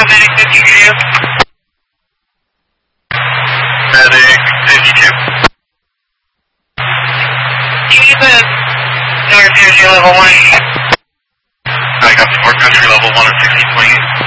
Medic 52. Medic 52. You need the North Jersey level 1. I got support country level 1 at 1628.